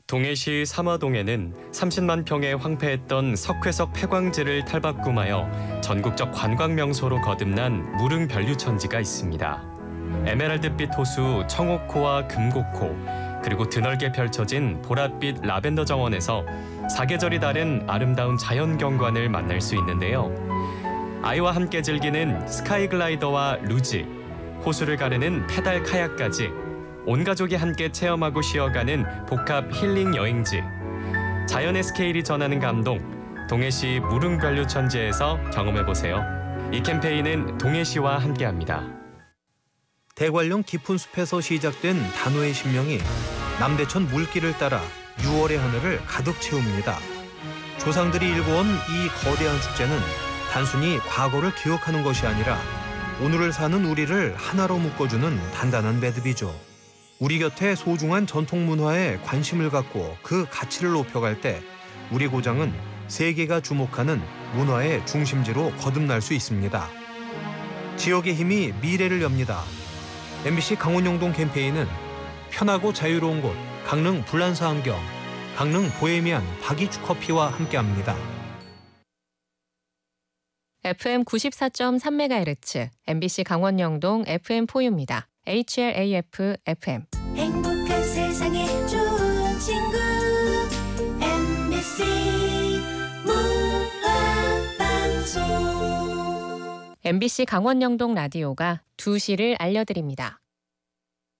동해시 삼화동에는 30만 평에 황폐했던 석회석 폐광지를 탈바꿈하여 전국적 관광 명소로 거듭난 무릉 변류천지가 있습니다. 에메랄드빛 호수 청옥호와 금곡호, 그리고 드넓게 펼쳐진 보랏빛 라벤더 정원에서 사계절이 다른 아름다운 자연 경관을 만날 수 있는데요. 아이와 함께 즐기는 스카이 글라이더와 루지, 호수를 가르는 페달 카약까지 온 가족이 함께 체험하고 쉬어가는 복합 힐링 여행지. 자연의 스케일이 전하는 감동, 동해시 무릉 변류천지에서 경험해보세요. 이 캠페인은 동해시와 함께합니다. 대관령 깊은 숲에서 시작된 단오의 신명이 남대천 물길을 따라 6월의 하늘을 가득 채웁니다. 조상들이 일궈온 이 거대한 축제는 단순히 과거를 기억하는 것이 아니라 오늘을 사는 우리를 하나로 묶어주는 단단한 매듭이죠. 우리 곁에 소중한 전통 문화에 관심을 갖고 그 가치를 높여갈 때 우리 고장은 세계가 주목하는 문화의 중심지로 거듭날 수 있습니다. 지역의 힘이 미래를 엽니다. MBC 강원영동 캠페인은 편하고 자유로운 곳 강릉 불란서 안경, 강릉 보헤미안 박이축 커피와 함께합니다. FM 94.3MHz, MBC 강원영동 FM4U입니다. HLAF FM. 행복한 세상에 좋은 친구 MBC 문화방송. MBC 강원영동 라디오가 2시를 알려드립니다.